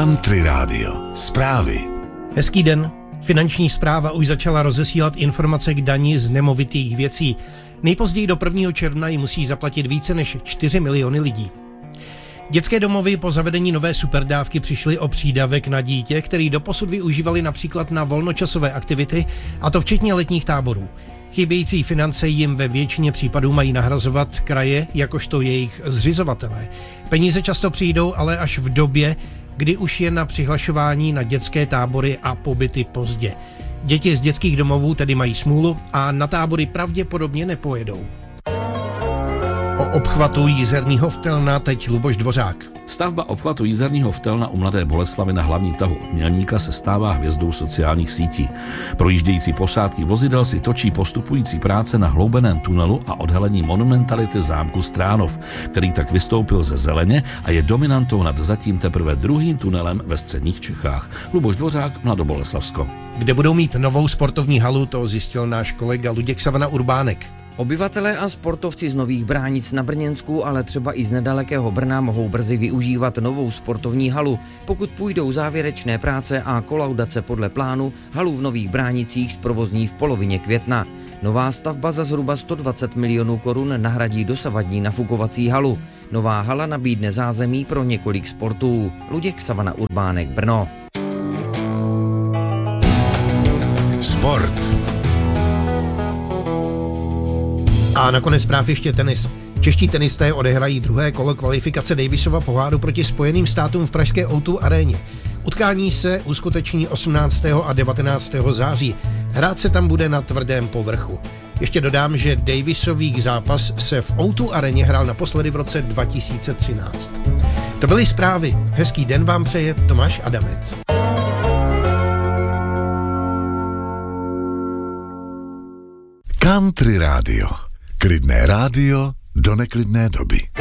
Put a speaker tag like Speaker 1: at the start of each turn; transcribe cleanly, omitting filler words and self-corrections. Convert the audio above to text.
Speaker 1: Country Radio. Zprávy.
Speaker 2: Hezký den. Finanční správa už začala rozesílat informace k dani z nemovitých věcí. Nejpozději do 1. června ji musí zaplatit více než 4 miliony lidí. Dětské domovy po zavedení nové superdávky přišly o přídavek na dítě, který doposud využívali například na volnočasové aktivity, a to včetně letních táborů. Chybějící finance jim ve většině případů mají nahrazovat kraje jakožto jejich zřizovatelé. Peníze často přijdou ale až v době, kdy už je na přihlašování na dětské tábory a pobyty pozdě. Děti z dětských domovů tedy mají smůlu a na tábory pravděpodobně nepojedou. O obchvatu Jizerního Vtelna teď Luboš Dvořák.
Speaker 3: Stavba obchvatu Jizerního Vtelna u Mladé Boleslavi na hlavní tahu od Mělníka se stává hvězdou sociálních sítí. Projíždějící posádky vozidel si točí postupující práce na hloubeném tunelu a odhalení monumentality zámku Stránov, který tak vystoupil ze zeleně a je dominantou nad zatím teprve druhým tunelem ve středních Čechách. Luboš Dvořák, Mladoboleslavsko.
Speaker 2: Kde budou mít novou sportovní halu, to zjistil náš kolega Luděk Savana-Urbánek.
Speaker 4: Obyvatelé a sportovci z Nových Bránic na Brněnsku, ale třeba i z nedalekého Brna mohou brzy využívat novou sportovní halu. Pokud půjdou závěrečné práce a kolaudace podle plánu, halu v Nových Bránicích zprovozní v polovině května. Nová stavba za zhruba 120 milionů korun nahradí dosavadní nafukovací halu. Nová hala nabídne zázemí pro několik sportů. Luděk Savana-Urbánek, Brno.
Speaker 1: Sport.
Speaker 2: A nakonec zpráv ještě tenis. Čeští tenisté odehrají druhé kolo kvalifikace Davisova poháru proti Spojeným státům v pražské O2 aréně. Utkání se uskuteční 18. a 19. září. Hrát se tam bude na tvrdém povrchu. Ještě dodám, že Davisový zápas se v O2 aréně hrál naposledy v roce 2013. To byly zprávy. Hezký den vám přeje Tomáš Adamec.
Speaker 1: Country Radio. Klidné rádio do neklidné doby.